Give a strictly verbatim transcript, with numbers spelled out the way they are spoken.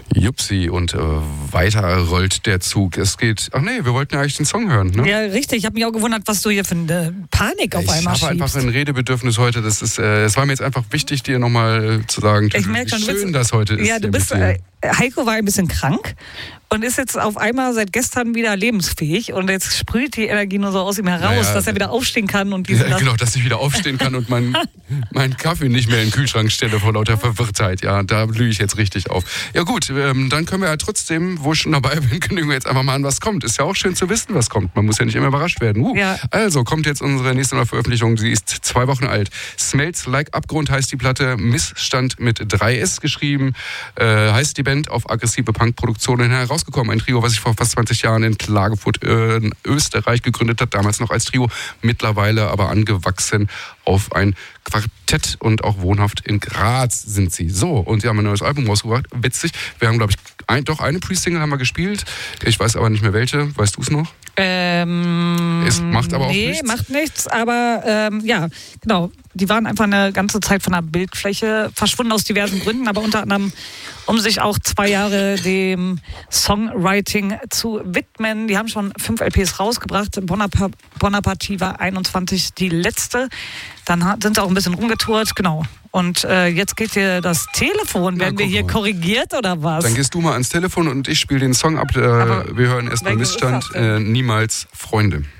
Jupsi, und äh, weiter rollt der Zug. Es geht, ach nee, wir wollten ja eigentlich den Song hören, ne? Ja, richtig. Ich habe mich auch gewundert, was du hier für eine Panik auf ich einmal schiebst. Ich habe einfach ein Redebedürfnis heute. Das ist, äh, es war mir jetzt einfach wichtig, dir nochmal zu sagen, ich merke schon, wie schön bist, das heute ist. Ja, du bist, äh, Heiko war ein bisschen krank und ist jetzt auf einmal seit gestern wieder lebensfähig und jetzt sprüht die Energie nur so aus ihm heraus, naja, dass er wieder aufstehen kann. Und ja, genau, dass ich wieder aufstehen kann und meinen mein Kaffee nicht mehr in den Kühlschrank stelle vor lauter Verwirrtheit. Ja, da blühe ich jetzt richtig auf. Ja gut, ähm, dann können wir ja trotzdem, wo ich schon dabei bin, kündigen wir jetzt einfach mal an, was kommt. Ist ja auch schön zu wissen, was kommt. Man muss ja nicht immer überrascht werden. Uh, ja. Also kommt jetzt unsere nächste Neuveröffentlichung. Sie ist zwei Wochen alt. Smells Like Abgrund heißt die Platte. Missstand mit drei S geschrieben. Äh, heißt die Band auf aggressive Punk-Produktionen herausgekommen. Ein Trio, was sich vor fast zwanzig Jahren in Klagenfurt in Österreich gegründet hat. Damals noch als Trio. Mittlerweile aber angewachsen auf ein Quartett und auch wohnhaft in Graz sind sie. So, und sie haben ein neues Album rausgebracht. Witzig. Wir haben, glaube ich, ein, doch eine Pre-Single haben wir gespielt. Ich weiß aber nicht mehr welche. Weißt du es noch? Ähm, es macht aber auch nee, nichts. Nee, macht nichts. Aber ähm, ja, genau. Die waren einfach eine ganze Zeit von der Bildfläche verschwunden aus diversen Gründen, aber unter anderem, um sich auch zwei Jahre dem Songwriting zu widmen. Die haben schon fünf L Ps rausgebracht. Bonaparte, Bonaparte war einundzwanzig die letzte. Dann sind sie auch ein bisschen rumgetourt, genau. Und äh, jetzt geht hier das Telefon. Werden wir hier mal korrigiert oder was? Dann gehst du mal ans Telefon und ich spiele den Song ab. Äh, wir hören erstmal Missstand. Äh, niemals Freunde.